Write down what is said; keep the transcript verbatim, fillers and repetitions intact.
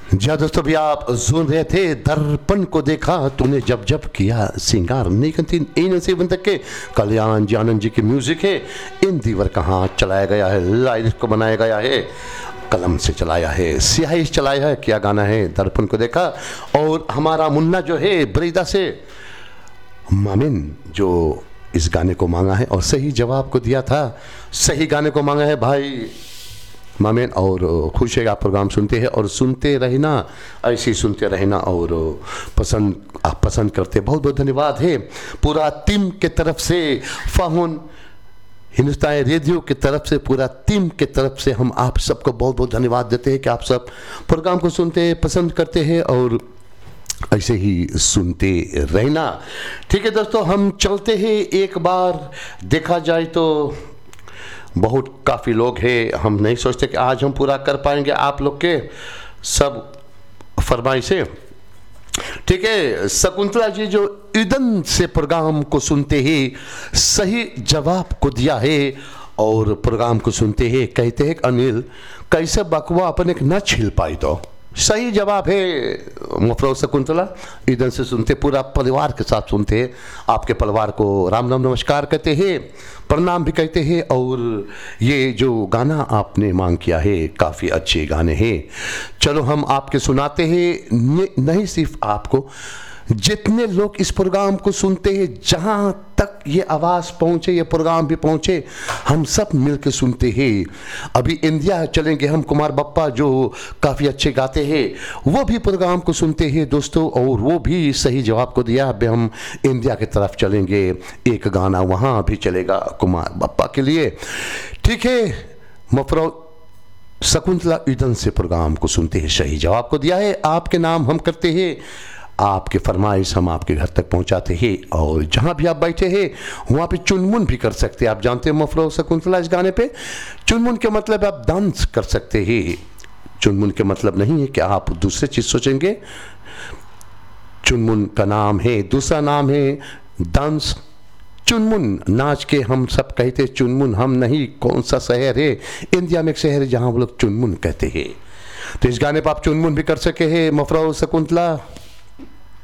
जी दोस्तों, भी आप सुन रहे थे दर्पण को देखा तूने जब जब किया सिंगार। नहीं कहती इन नसीबन तक के कल्याण जी आनंद जी की म्यूजिक है। इन दीवर कहाँ चलाया गया है, लाइव को बनाया गया है, कलम से चलाया है, स्याही से चलाया है। क्या गाना है, दर्पण को देखा। और हमारा मुन्ना जो है बरीदा से, मामिन जो इस गाने को मांगा है और सही जवाब को दिया था, सही गाने को मांगा है भाई मामेन। और खुश है आप प्रोग्राम सुनते हैं और सुनते रहना, ऐसे ही सुनते रहना और पसंद आप पसंद करते। बहुत बहुत धन्यवाद है पूरा टीम के तरफ से, फाहुन हिंदुस्तानी रेडियो की तरफ से, पूरा टीम के तरफ से हम आप सबको बहुत बहुत धन्यवाद देते हैं कि आप सब प्रोग्राम को सुनते हैं, पसंद करते हैं और ऐसे ही सुनते रहना। ठीक है दोस्तों, हम चलते हैं। एक बार देखा जाए तो बहुत काफ़ी लोग हैं, हम नहीं सोचते कि आज हम पूरा कर पाएंगे आप लोग के सब फरमाइशें। ठीक है, शकुंतला जी जो ईदन से प्रोग्राम को सुनते ही सही जवाब को दिया है और प्रोग्राम को सुनते ही कहते हैं अनिल कैसे बकवा अपने न छिल पाई। तो सही जवाब है मुफरो शकुंतला, ईदन से सुनते, पूरा परिवार के साथ सुनते हैं। आपके परिवार को राम राम नमस्कार कहते हैं, प्रणाम भी कहते हैं। और ये जो गाना आपने मांग किया है काफ़ी अच्छे गाने हैं। चलो हम आपके सुनाते हैं, नहीं सिर्फ आपको, जितने लोग इस प्रोग्राम को सुनते हैं, जहाँ तक ये आवाज़ पहुँचे, ये प्रोग्राम भी पहुँचे, हम सब मिल के सुनते हैं। अभी इंडिया चलेंगे हम, कुमार बप्पा जो काफ़ी अच्छे गाते हैं वो भी प्रोग्राम को सुनते हैं दोस्तों, और वो भी सही जवाब को दिया। अभी हम इंडिया की तरफ चलेंगे, एक गाना वहाँ भी चलेगा कुमार बप्पा के लिए। ठीक है, मफरो शकुंतला ईदन से प्रोग्राम को सुनते हैं, सही जवाब को दिया है। आपके नाम हम करते हैं, आपके फरमाइश हम आपके घर तक पहुंचाते हैं और जहां भी आप बैठे हैं वहां पे चुनमुन भी कर सकते हैं। आप जानते हैं मफरो शकुंतला इस गाने पे चुनमुन के मतलब आप डांस कर सकते हैं। चुनमुन के मतलब नहीं है कि आप दूसरे चीज़ सोचेंगे। चुनमुन का नाम है, दूसरा नाम है डांस। चुनमुन नाच के हम सब कहते चुनमुन, हम नहीं। कौन सा शहर है इंडिया में, एक शहर है जहाँ वो लोग चुनमुन कहते हैं। तो इस गाने पर आप चुनमुन भी कर सके हैं मफरो शकुंतला।